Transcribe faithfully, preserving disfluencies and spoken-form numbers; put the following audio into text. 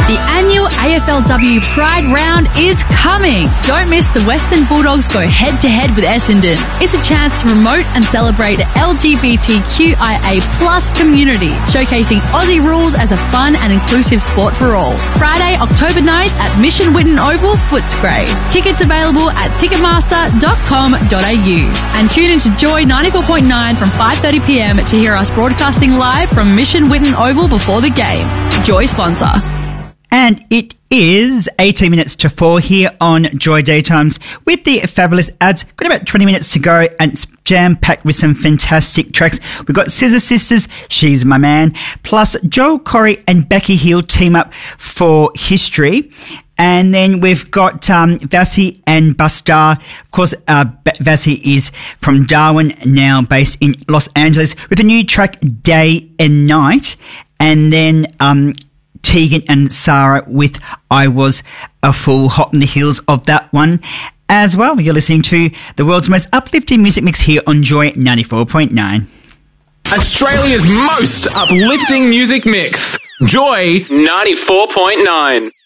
The annual A F L W Pride Round is coming. Don't miss the Western Bulldogs go head-to-head with Essendon. It's a chance to promote and celebrate the L G B T Q I A plus community, showcasing Aussie rules as a fun and inclusive sport for all. Friday, October ninth at Mission Whitten Oval, Footscray. Tickets available at ticketmaster dot com dot a u. And tune into Joy ninety-four point nine from five thirty p m to hear us broadcasting live from Mission Whitten Oval before the game. Joy sponsor. And it is eighteen minutes to four here on Joy Daytimes with the fabulous ads. Got about twenty minutes to go and it's jam-packed with some fantastic tracks. We've got Scissor Sisters, She's My Man, plus Joel Corey and Becky Hill team up for History. And then we've got um, Vassie and Bustar. Of course, uh, Vassie is from Darwin, now based in Los Angeles, with a new track, Day and Night. And then um, Tegan and Sarah with I Was a Fool, hot on the heels of that one as well. You're listening to the world's most uplifting music mix here on Joy ninety-four point nine. Australia's most uplifting music mix. Joy ninety-four point nine.